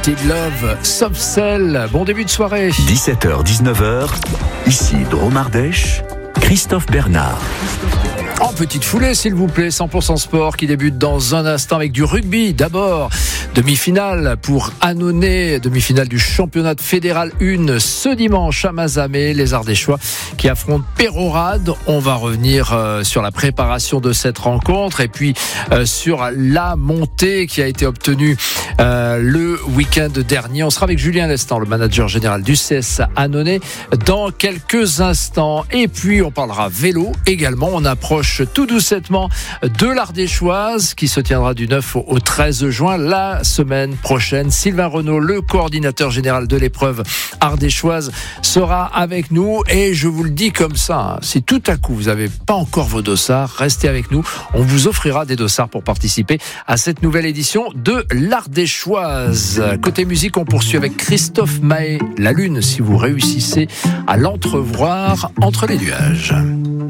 Addicted Love, Soft Cell. Bon début de soirée. 17h, 19h, ici Dromardèche, Christophe Bernard. En petite foulée, s'il vous plaît, 100% sport qui débute dans un instant avec du rugby. D'abord, demi-finale pour Annonay, demi-finale du championnat fédéral 1 ce dimanche à Mazamet, les Ardéchois qui affrontent Peyrehorade. On va revenir sur la préparation de cette rencontre et puis sur la montée qui a été obtenue le week-end dernier. On sera avec Julien Lestan, le manager général du CS Annonay, dans quelques instants. Et puis, on parlera vélo également. On approche tout doucement de l'Ardéchoise qui se tiendra du 9 au 13 juin la semaine prochaine. Sylvain Renaud, le coordinateur général de l'épreuve ardéchoise, sera avec nous et je vous le dis comme ça, si tout à coup vous n'avez pas encore vos dossards, restez avec nous, on vous offrira des dossards pour participer à cette nouvelle édition de l'Ardéchoise. Côté musique, on poursuit avec Christophe Mahé, La Lune, si vous réussissez à l'entrevoir entre les nuages.